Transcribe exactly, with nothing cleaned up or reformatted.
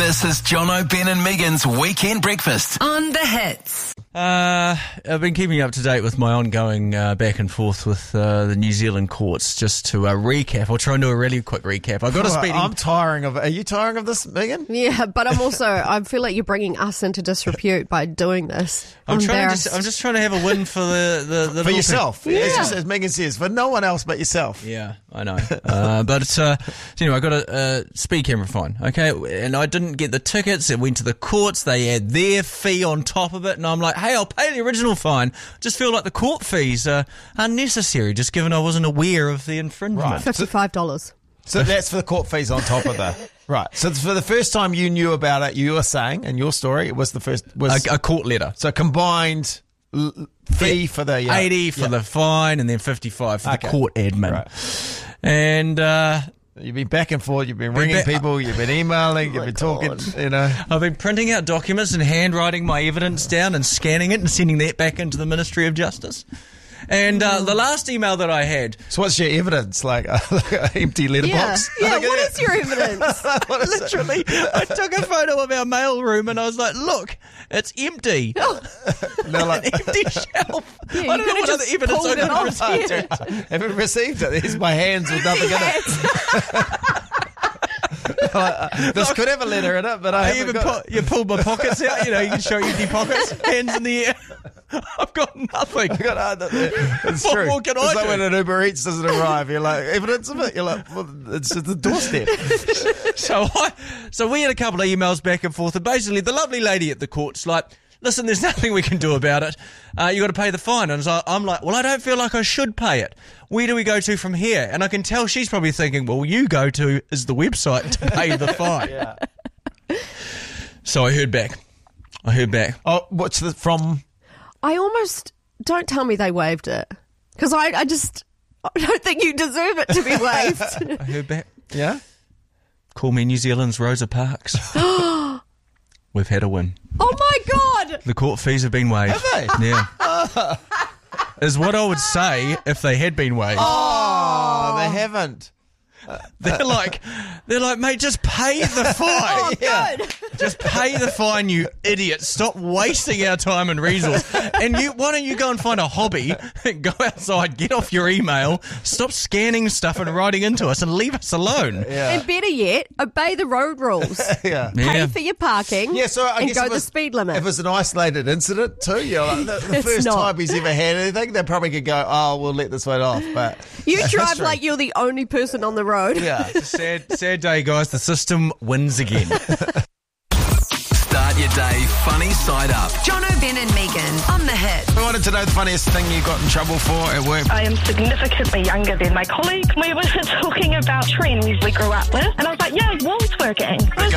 This is Jono, Ben and Megan's Weekend Breakfast on The Hits. Uh, I've been keeping up to date with my ongoing uh, back and forth with uh, the New Zealand courts. Just to uh, recap, I'll try and do a really quick recap. I got a speeding. I'm tiring of it. Are you tiring of this, Megan? Yeah, but I'm also, I feel like you're bringing us into disrepute by doing this. I'm I'm trying. To embarrassed. just, I'm just trying to have a win for the the, the For little yourself. Yeah. It's just, as Megan says, for no one else but yourself. Pe- yeah, I know. uh, but it's, uh, so anyway, I got a, a speed camera fine. Okay, and I didn't get the tickets. It went to the courts. They had their fee on top of it, and I'm like, hey, I'll pay the original fine. Just feel like the court fees are unnecessary, just given I wasn't aware of the infringement. Right. fifty-five dollars. So that's for the court fees on top of the... Right. So for the first time you knew about it, you were saying, in your story, it was the first... was A, a court letter. So combined l- fee for the... Yeah, eighty for yeah. the fine, and then fifty-five for Okay. the court admin. Right. And uh, You've been back and forth, you've been ringing back- people, you've been emailing, you've been talking, you know... I've been printing out documents and handwriting my evidence down and scanning it and sending that back into the Ministry of Justice. And uh, the last email that I had... So what's your evidence? Like, uh, like an empty Yeah, letterbox? yeah. Look at What it. is your evidence? What is it? Literally, I took a photo of our mail room and I was like, look, it's empty. They're like, An empty shelf. Yeah, I you don't know could've what other just evidence pulled I it could off. have Yeah. received. haven't received it. Here's my hands with nothing in it. This could have a letter in it, but I, I haven't even got pu- you pulled my pockets out, you know, you can show empty pockets, hands in the air. I've got nothing. I got uh, It's What true. more can I it's like do? when an Uber Eats doesn't arrive, you're like, evidence of it? You're like, well, it's at the doorstep. So I, so we had a couple of emails back and forth, and basically the lovely lady at the court's like, listen, there's nothing we can do about it. Uh, you got to pay the fine. And so I'm like, well, I don't feel like I should pay it. Where do we go to from here? And I can tell she's probably thinking, well, you go to is the website to pay the fine. Yeah. So I heard back. I heard back. Oh, what's the, from... I almost, don't tell me they waived it. Because I, I just, I don't think you deserve it to be waived. I heard back. Yeah? Call me New Zealand's Rosa Parks. We've had a win. Oh my God! The court fees have been waived. Have they? Yeah. Is what I would say if they had been waived. Oh, they haven't. They're like, they're like, mate, just pay the fine. Yeah. Good. Just pay the fine, you idiot. Stop wasting our time and resource. And you, why don't you go and find a hobby, go outside, get off your email, stop scanning stuff and writing into us and leave us alone. Yeah. And better yet, obey the road rules. Yeah. Pay Yeah. for your parking Yeah, so I and guess go if the it's- speed limit. If it's an isolated incident too, you're like, the, the It's first not. time he's ever had anything, they probably could go, oh, we'll let this one off. But you that's drive history. like you're the only person on the road. Yeah. Sad, sad day, guys. The system wins again. Start your day funny side up. Jono, Ben and Megan on The Hits. I wanted to know the funniest thing you got in trouble for at work. I am significantly younger than my colleague. We were talking about trends we grew up with, and I was like, yeah, walls working. I was